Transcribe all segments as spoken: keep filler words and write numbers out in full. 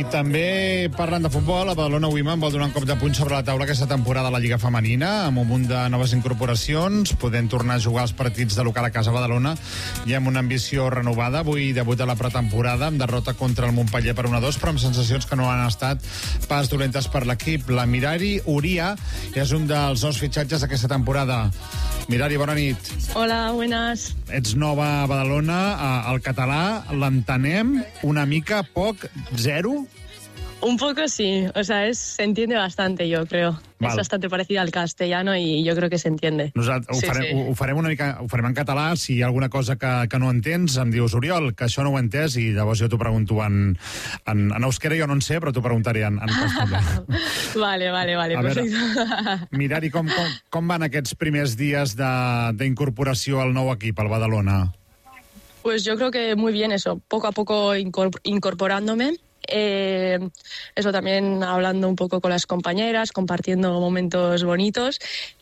I també, parlant de futbol, la Badalona Women vol donar un cop de puny sobre la taula aquesta temporada a la Lliga Femenina, amb un munt de noves incorporacions, podent tornar a jugar els partits de local a casa a Badalona i amb una ambició renovada. Avui debut a la pretemporada, amb derrota contra el Montpeller per un a dos, però amb sensacions que no han estat pas dolentes per l'equip. La Mirari Uria és un dels nous fitxatges d'aquesta temporada. Mirari, bona nit. Hola, buenas. Ets nova a Badalona, el català l'entenem una mica, poc, zero? Un poco sí, o sea, es, se entiende bastante, yo creo. Val. Es bastante parecida al castellano y yo creo que se entiende. Nosaltres ho, sí, farem, sí. Ho, ho farem una mica, ho farem en català. Si hi ha alguna cosa que, que no entens, em dius, Oriol, que això no ho he entès, i llavors jo t'ho pregunto en, en, en euskera, jo no en sé, però t'ho preguntaré en, en castellà. Vale, vale, vale, a perfecto. Veure, Mirari, com, com, com van aquests primers dies d'incorporació al nou equip, al Badalona? Pues yo creo que muy bien eso, poco a poco incorporándome. Eh, eso también hablando un poco con las compañeras, compartiendo momentos bonitos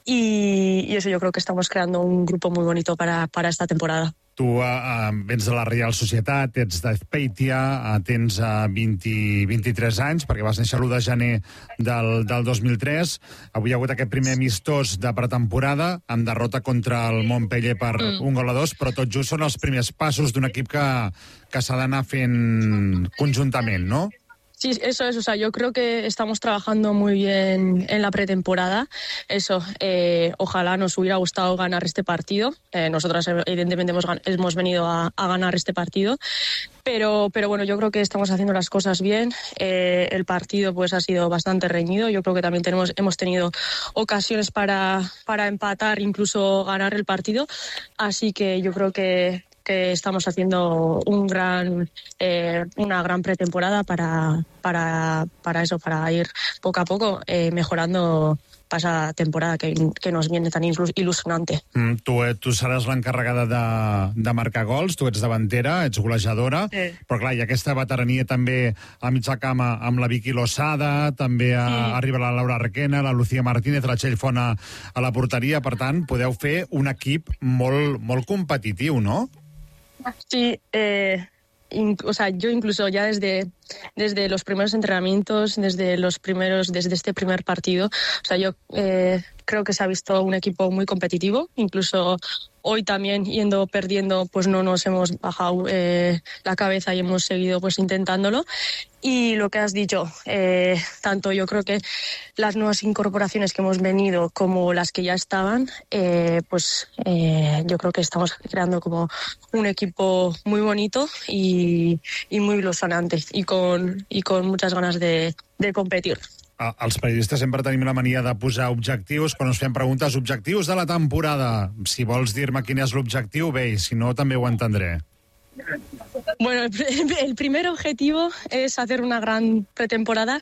y, y eso yo creo que estamos creando un grupo muy bonito para, para esta temporada. Tu uh, vens de la Real Societat, ets d'Azpeitia, uh, tens uh, vint, vint-i-tres anys, perquè vas néixer l'u de gener del, del dos mil tres. Avui hi ha hagut aquest primer amistós de pretemporada, amb derrota contra el Montpeller per mm. un gol a dos, però tot just són els primers passos d'un equip que, que s'ha d'anar fent conjuntament, no? Sí, eso es, o sea, yo creo que estamos trabajando muy bien en la pretemporada. Eso, eh, ojalá nos hubiera gustado ganar este partido. Eh, nosotras, evidentemente, hemos, hemos venido a, a ganar este partido. Pero, pero bueno, yo creo que estamos haciendo las cosas bien. Eh, el partido pues ha sido bastante reñido. Yo creo que también tenemos, hemos tenido ocasiones para, para empatar, incluso ganar el partido. Así que yo creo que... que estamos haciendo un gran, eh, una gran pretemporada para, para, para eso, para ir poco a poco eh, mejorando para esa temporada que, que nos viene tan il·lusionante. Mm, tu, tu seràs l'encarregada de, de marcar gols, tu ets davantera, ets golejadora, sí. Però clar, hi ha aquesta veterania també a mitja cama amb la Vicky Losada, també a, sí. Arriba la Laura Requena, la Lucía Martínez, la Txell Font a, a la porteria, per tant, podeu fer un equip molt, molt competitiu, no? Sí, eh, in, o sea, yo incluso ya desde, desde los primeros entrenamientos, desde los primeros, desde este primer partido, o sea, yo eh, creo que se ha visto un equipo muy competitivo, incluso hoy también yendo perdiendo, pues no nos hemos bajado eh, la cabeza y hemos seguido pues intentándolo. Y lo que has dicho, eh, tanto yo creo que las nuevas incorporaciones que hemos venido como las que ya estaban, eh, pues eh, yo creo que estamos creando como un equipo muy bonito y, y muy ilusionante y con, y con muchas ganas de, de competir. Els periodistes sempre tenim la mania de posar objectius. Quan us fem preguntes, objectius de la temporada. Si vols dir-me quin és l'objectiu, bé, si no, també ho entendré. Bueno, el, el primer objetivo es hacer una gran pretemporada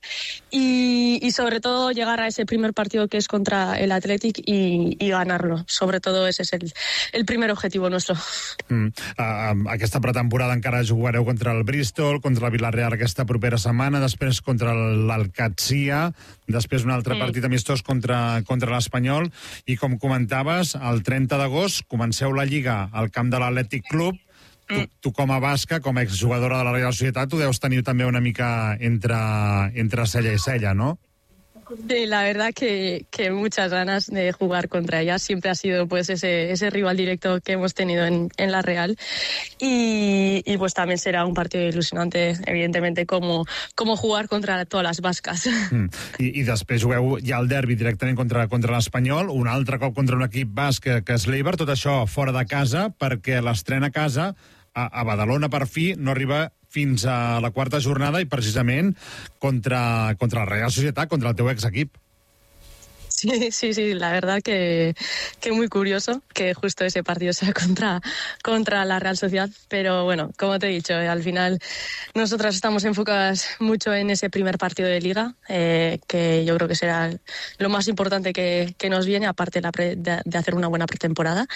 y, y sobre todo llegar a ese primer partido que es contra el Athletic y, y ganarlo. Sobre todo ese es el, el primer objetivo nuestro. Mm. Uh, aquesta pretemporada encara jugareu contra el Bristol, contra el Villarreal aquesta propera setmana, després contra l'Alcatsia, després un altre mm. partit amistós contra, contra l'Espanyol, i com comentaves, el trenta d'agost comenceu la Lliga al camp de l'Atlètic Club. Tu, tu com a basca, com a exjugadora de la Real Societat, tu deus tenir també una mica entre, entre cella i cella, no? Sí, la verdad que, que muchas ganas de jugar contra ella. Siempre ha sido pues ese, ese rival directo que hemos tenido en, en la Real. Y, y pues también será un partido ilusionante, evidentemente, como, como jugar contra todas las vascas. Mm. I, I després jugueu ja el derbi directament contra, contra l'Espanyol, un altre cop contra un equip basc que, que és l'Eibar, tot això fora de casa, perquè l'estrena a casa a, a Badalona per fi no arriba fins a la quarta jornada i precisament contra, contra la Real Societat, contra el teu exequip. Sí, sí, sí, la verdad que, que muy curioso que justo ese partido sea contra, contra la Real Sociedad, pero bueno, como te he dicho, eh, al final nosotras estamos enfocadas mucho en ese primer partido de Liga, eh, que yo creo que será lo más importante que, que nos viene, aparte la pre, de, de hacer una buena pretemporada,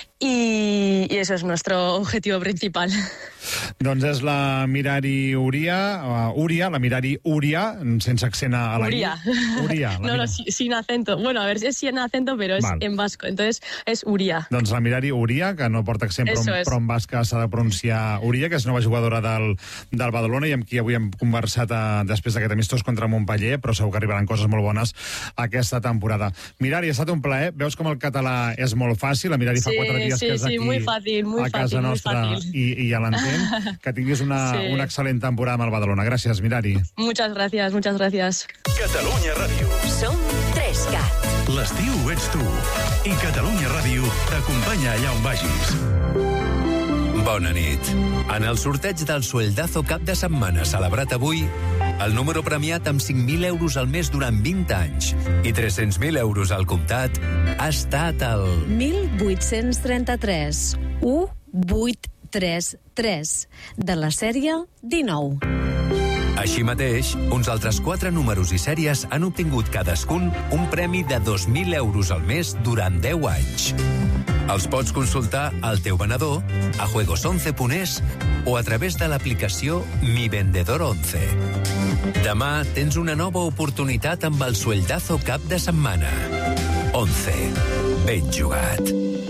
y, y eso es nuestro objetivo principal. Doncs és la Mirari Uria, uh, Uria, la Mirari Uria, sense accent a la Uria. I. Uria. La no, no, sin acento. acento. Bueno, a ver si es en acento, pero es Val. en vasco. Entonces es Uria. Doncs la Mirari Uria, que no porta accent, però, però en basca s'ha de pronunciar Uria, que és nova jugadora del, del Badalona i amb qui avui hem conversat a, després d'aquest amistós contra Montpeller, però segur que arribaran coses molt bones aquesta temporada. Mirari, ha estat un plaer. Veus com el català és molt fàcil. La Mirari sí, fa quatre dies sí, que és aquí sí, muy fácil, muy a casa fácil, nostra i, i ja l'entén. Que tinguis una, sí. una excel·lent temporada amb el Badalona. Gràcies, Mirari. Muchas gracias, muchas gracias. Catalunya Ràdio. Som tres cat. L'estiu ets tu. I Catalunya Ràdio t'acompanya allà on vagis. Bona nit. En el sorteig del Sueldazo cap de setmana celebrat avui, el número premiat amb cinc mil euros al mes durant vint anys i tres-cents mil euros al comptat ha estat el... mil vuit-cents trenta-tres u vuit tres tres de la sèrie dinou. Així mateix, uns altres quatre números i sèries han obtingut cadascun un premi de dos mil euros al mes durant deu anys. Els pots consultar al teu venedor, a juegos once punt es o a través de l'aplicació Mi Vendedor once. Demà tens una nova oportunitat amb el Sueldazo cap de setmana. once. Ben jugat.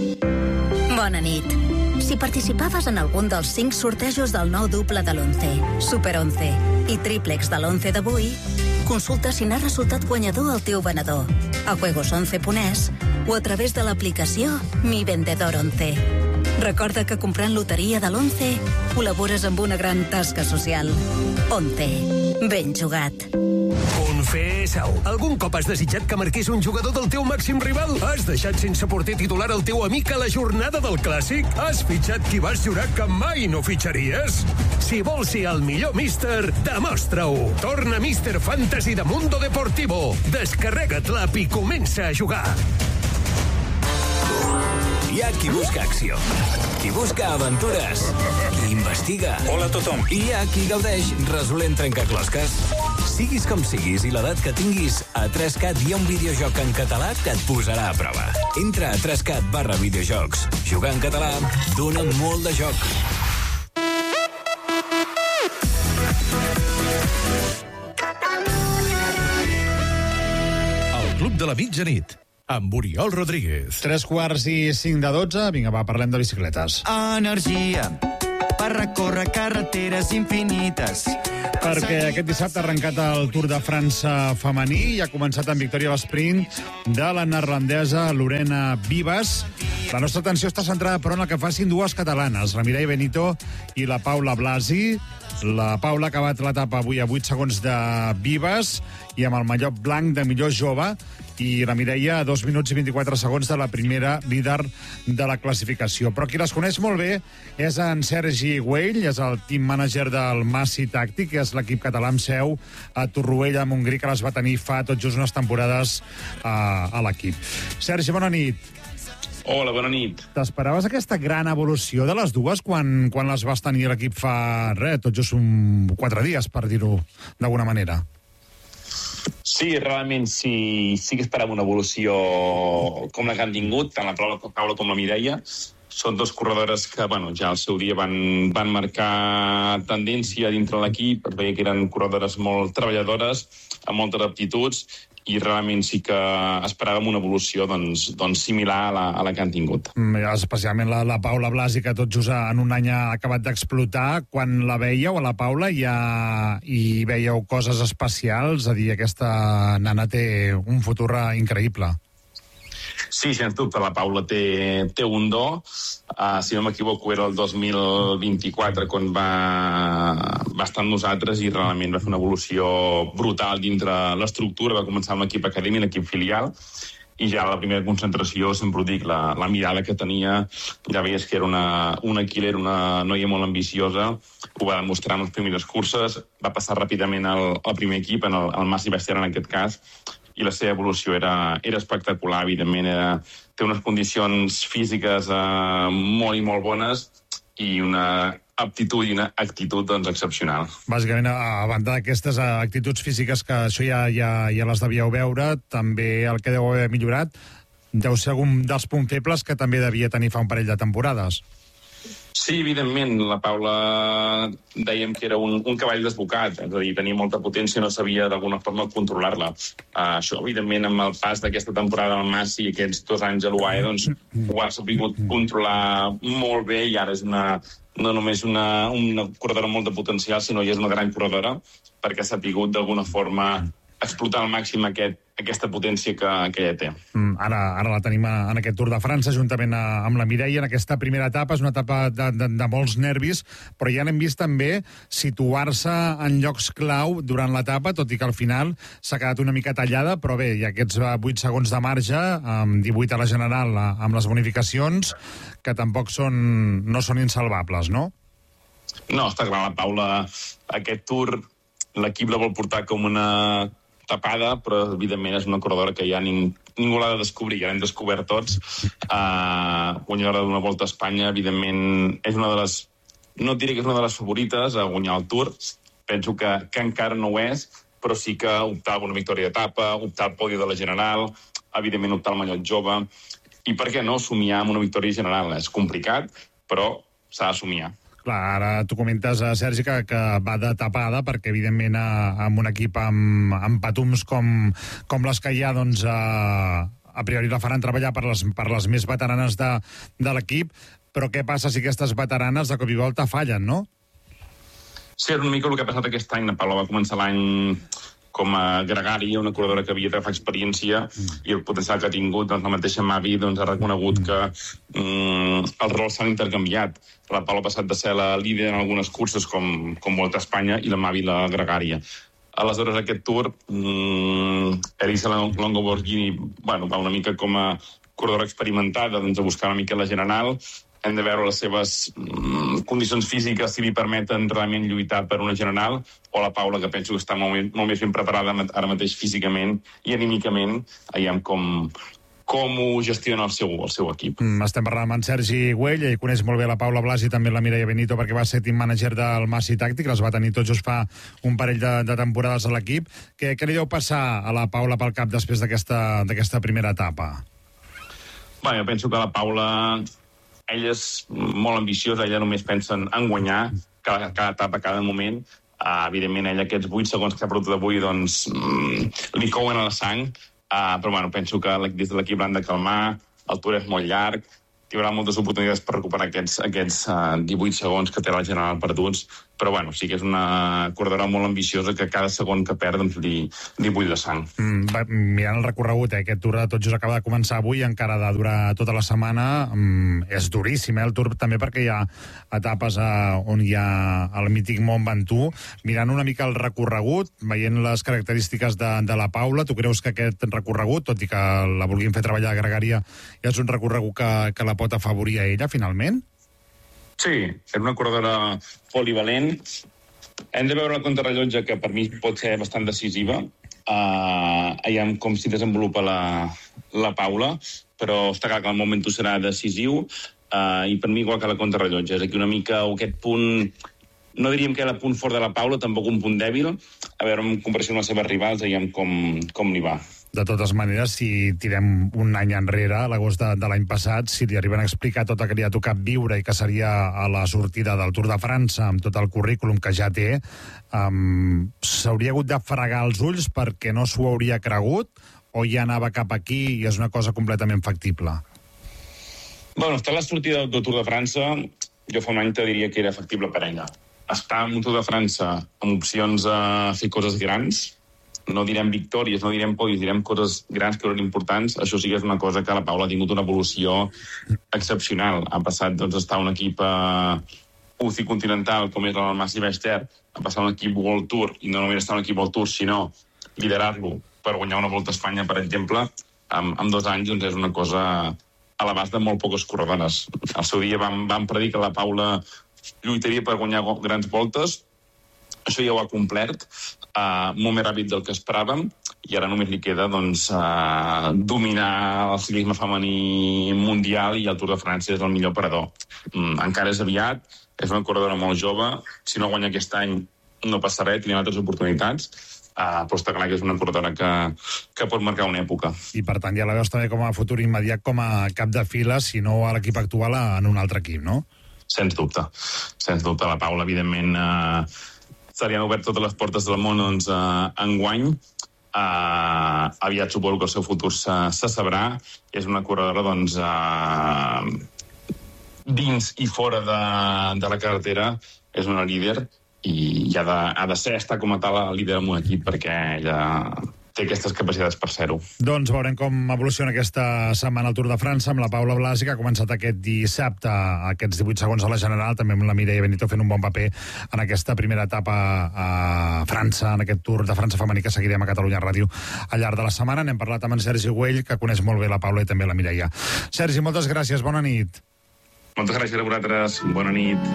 Bona nit. Si participaves en algun dels cinc sortejos del nou duple de l'once, Super once i Triplex de l'once d'avui, consulta si n'ha resultat guanyador el teu venedor a juegos once punt es o a través de l'aplicació Mi Vendedor once. Recorda que comprant loteria de l'once col·labores amb una gran tasca social. once. Ben jugat. Confessa-ho. Algun cop has desitjat que marqués un jugador del teu màxim rival? Has deixat sense porter titular el teu amic a la jornada del Clàssic? Has fitxat qui vas jurar que mai no fitxaries? Si vols ser el millor míster, demostra-ho. Torna Míster Fantasy de Mundo Deportivo. Descarrega't l'app i comença a jugar. Hi ha qui busca acció, qui busca aventures, qui investiga. Hola a tothom. I hi ha qui gaudeix resolent trencaclosques. Siguis com siguis i l'edat que tinguis, a tres cat hi ha un videojoc en català que et posarà a prova. Entra a tres cat barra videojocs. Jugar en català dona molt de joc. El Club de la Mitjanit, amb Oriol Rodríguez. Tres quarts i cinc de dotze. Vinga, va, parlem de bicicletes. Energia per recórrer carreteres infinites. Perquè aquest dissabte ha arrencat el Tour de França femení i ha començat amb victòria a l'esprint de la neerlandesa Lorena Wiebes. La nostra atenció està centrada, però, en el que facin dues catalanes, la Mireia Benito i la Paula Blasi. La Paula ha acabat l'etapa avui a vuit segons de Wiebes i amb el mallot blanc de millor jove, i la Mireia a dos minuts i vint-i-quatre segons de la primera líder de la classificació. Però qui les coneix molt bé és en Sergi Güell, és el team manager del Massi Tàctic, que és l'equip català amb seu a Torroella de Montgrí, que les va tenir fa tot just unes temporades a, a l'equip. Sergi, bona nit. Hola, bona nit. T'esperaves aquesta gran evolució de les dues quan, quan les vas tenir a l'equip fa, res, tot just un quatre dies, per dir-ho d'alguna manera? Sí, realment sí, sí que esperava una evolució com la que han tingut, tant la Paula com la Mireia. Són dos corredores que, bueno, ja al seu dia van, van marcar tendència dintre l'equip. Es veia que eren corredores molt treballadores, amb moltes aptituds, i realment sí que esperàvem una evolució doncs, doncs similar a la, a la que han tingut. Especialment la, la Paula Blasi, que tot just en un any ha acabat d'explotar. Quan la veieu a la Paula ja hi veieu coses especials? A dir, aquesta nana té un futur increïble. Sí, sens dubte, la Paula té, té un do. Uh, si no m'equivoco, era el dos mil vint-i-quatre quan va, va estar amb nosaltres i realment va fer una evolució brutal dintre l'estructura. Va començar amb l'equip acadèmic, l'equip filial, i ja a la primera concentració, sempre ho dic, la, la mirada que tenia, ja veies que era una, una killer, una noia molt ambiciosa. Ho va demostrar en les primeres curses, va passar ràpidament al, al primer equip, en el, el Massi Bestiar en aquest cas, i la seva evolució era, era espectacular, evidentment. Era, té unes condicions físiques eh, molt i molt bones i una aptitud i una actitud doncs, excepcional. Bàsicament, a banda d'aquestes actituds físiques, que això ja, ja, ja les devíeu veure, també el que deu haver millorat deu ser algun dels punts febles que també devia tenir fa un parell de temporades. Sí, evidentment, la Paula dèiem que era un, un cavall desbocat, és a dir, tenia molta potència i no sabia d'alguna forma controlar-la. Uh, això, evidentment, amb el pas d'aquesta temporada al Massi i aquests dos anys a l'U A E, doncs ho ha sabut controlar molt bé i ara és una, no només una, una corredora amb molt de potencial, sinó que és una gran corredora perquè s'ha sabut d'alguna forma explotar al màxim aquest, aquesta potència que, que ella té. Mm, ara, ara la tenim en aquest Tour de França, juntament a, amb la Mireia, en aquesta primera etapa. És una etapa de, de, de molts nervis, però ja n'hem vist també situar-se en llocs clau durant l'etapa, tot i que al final s'ha quedat una mica tallada, però bé, hi ha aquests vuit segons de marge, amb divuit a la general, amb les bonificacions, que tampoc són, no són insalvables, no? No, està clar, la Paula, aquest Tour, l'equip la vol portar com una tapada, però evidentment és una corredora que ja ning, ningú l'ha de descobrir, ja l'hem descobert tots. Uh, guanyadora d'una Volta a Espanya, evidentment, és una de les, no et diré que és una de les favorites a guanyar el Tour, penso que, que encara no ho és, però sí que optar per una victòria d'etapa, optar al podi de la General, evidentment optar al mallot jove, i per què no somiar amb una victòria general? És complicat, però s'ha de somiar. Clar, ara tu comentes, Sergi, que, que va de tapada, perquè evidentment a, amb un equip amb, amb patums com, com les que hi ha, doncs a, a priori la faran treballar per les, per les més veteranes de, de l'equip, però què passa si aquestes veteranes de cop i volta fallen, no? Sí, és una mica el que ha passat aquest any. La Paula va començar l'any com a gregari, una corredora que havia d'agafar experiència mm. i el potencial que ha tingut, doncs la mateixa Mavi doncs, ha reconegut que mm, els rols s'han intercanviat. La Paula ha passat de ser la líder en algunes curses com, com Volta a Espanya i la Mavi la gregària. Aleshores, aquest Tour, mm, Elisa Longoborghini, bueno, va una mica com a corredora experimentada, doncs, a buscar una mica la General. Hem de veure les seves mm, condicions físiques, si li permeten realment lluitar per una General, o la Paula, que penso que està molt, molt més ben preparada ara mateix físicament i anímicament, veiem com, com ho gestiona el seu, el seu equip. Mm, estem parlant amb en Sergi Güell, i coneix molt bé la Paula Blasi i també la Mireia Benito, perquè va ser team manager del Massi Tàctic, les va tenir tots just fa un parell de, de temporades a l'equip. Què, què li deu passar a la Paula pel cap després d'aquesta d'aquesta primera etapa? Bé, jo penso que la Paula, ella és molt ambiciosa, ella només pensa en guanyar cada, cada etapa, cada moment. Uh, evidentment, ella aquests vuit segons que ha perdut avui, doncs, mm, li couen a la sang, uh, però bueno, penso que des de l'equip l'han de calmar, el Tour és molt llarg, hi haurà moltes oportunitats per recuperar aquests, aquests uh, divuit segons que té la General perduts, però bueno, sí que és una corredora molt ambiciosa que cada segon que perd doncs, li, li bull de sang. Mm, va, mirant el recorregut, eh, aquest Tour de tot just acaba de començar avui, encara de durar tota la setmana, mm, és duríssim, eh, el Tour, també perquè hi ha etapes eh, on hi ha el mític Mont Ventoux. Mirant una mica el recorregut, veient les característiques de, de la Paula, tu creus que aquest recorregut, tot i que la vulguin fer treballar a Gregària, és un recorregut que, que la pot afavorir a ella, finalment? Sí, és una corredora polivalent. Hem de veure la contrarrellotge, que per mi pot ser bastant decisiva. Uh, veiem com s'hi desenvolupa la, la Paula, però està clar que el moment serà decisiu, uh, i per mi igual que la contrarrellotge. És aquí una mica aquest punt, no diríem que era el punt fort de la Paula, tampoc un punt dèbil. A veure, en comparació amb les seves rivals, veiem com, com li va. De totes maneres, si tirem un any enrere, a l'agost de, de l'any passat, si li arriben a explicar tot el que li ha tocat viure i que seria a la sortida del Tour de França, amb tot el currículum que ja té, um, s'hauria hagut de fregar els ulls perquè no s'ho hauria cregut, o ja anava cap aquí i és una cosa completament factible? Bueno, estar a la sortida del Tour de França, jo fa un any te diria que era factible per ella. Estar en un Tour de França amb opcions a fer coses grans, no direm victòries, no direm podis, direm coses grans que eren importants, això sí que és una cosa que la Paula ha tingut una evolució excepcional. Ha passat doncs, a estar un equip uh, U C I continental, com és el Massi Bester, a passar un equip World Tour, i no només estar un equip World Tour, sinó liderar-lo per guanyar una Volta a Espanya, per exemple, amb, amb dos anys, doncs és una cosa a l'abast de molt poques corredores. Al seu dia vam, vam predir que la Paula lluitaria per guanyar grans voltes, això ja ho ha complert, uh, molt més ràpid del que esperàvem, i ara només li queda doncs, uh, dominar el ciclisme femení mundial, i el Tour de França és el millor parador. Mm, encara és aviat, és una corredora molt jove, si no guanya aquest any no passa res, tindrà altres oportunitats, uh, però està clar que és una corredora que, que pot marcar una època. I per tant ja la veus també com a futur immediat, com a cap de fila, si no a l'equip actual, en un altre equip, no? sens dubte. Sens dubte, la Paula, evidentment, eh, se li han obert totes les portes del món doncs, eh, enguany. Eh, aviat suposo que el seu futur se, se sabrà. És una corredora doncs, eh, dins i fora de, de la carretera, és una líder i ha de, ha de ser, estar com a tal a líder en un equip perquè ella té aquestes capacitats per ser-ho. Doncs veurem com evoluciona aquesta setmana al Tour de França amb la Paula Blasi, que ha començat aquest dissabte, aquests divuit segons a la General, també amb la Mireia Benito fent un bon paper en aquesta primera etapa a França, en aquest Tour de França femení que seguirem a Catalunya Ràdio al llarg de la setmana. N'hem parlat amb en Sergi Güell, que coneix molt bé la Paula i també la Mireia. Sergi, moltes gràcies, bona nit. Moltes gràcies a vosaltres, bona nit.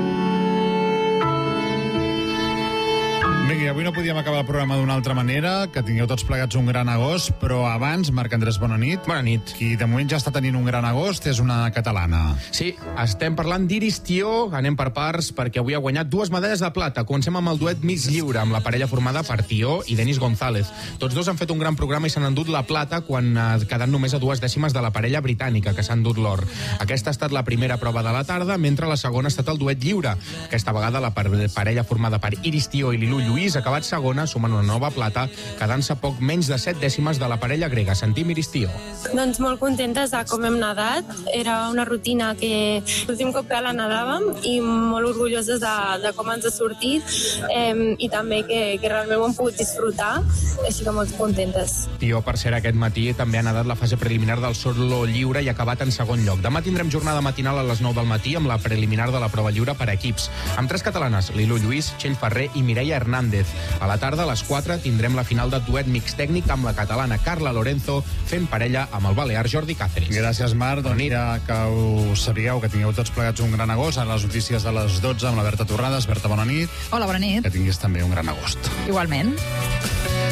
Vinga, avui no podíem acabar el programa d'una altra manera, que tingueu tots plegats un gran agost, però abans, Marc Andrés, bona nit. Bona nit. Qui de moment ja està tenint un gran agost és una catalana. Sí, estem parlant d'Iris Tió, anem per parts, perquè avui ha guanyat dues medalles de plata. Comencem amb el duet Miss Lliure, amb la parella formada per Tió i Denis González. Tots dos han fet un gran programa i s'han endut la plata quan ha quedat només a dues dècimes de la parella britànica, que s'ha endut l'or. Aquesta ha estat la primera prova de la tarda, mentre la segona ha estat el duet lliure. Aquesta vegada la parella formada per Iris Tió i Lilú Lluís ha acabat segona, sumant una nova plata, quedant-se poc menys de set dècimes de la parella grega. Sentim Iris Tió. Doncs molt contentes de com hem nedat. Era una rutina que l'últim cop que la nedàvem i molt orgulloses de, de com ens ha sortit eh, i també que, que realment ho hem pogut disfrutar, així que molt contentes. Tió, per ser aquest matí, també ha nedat la fase preliminar del solo lliure i ha acabat en segon lloc. Demà tindrem jornada matinal a les nou del matí amb la preliminar de la prova lliure per equips, amb tres catalanes, Lilú Lluís, Txell Ferrer i Mireia Hernández. A la tarda, a les quatre, tindrem la final de duet mix tècnic amb la catalana Carla Lorenzo fent parella amb el balear Jordi Cáceres. Gràcies, Marc. Doncs ja que ho sapigueu, que tingueu tots plegats un gran agost. Ara les notícies de les dotze amb la Berta Torrades. Berta, bona nit. Hola, bona nit. Que tinguis també un gran agost. Igualment.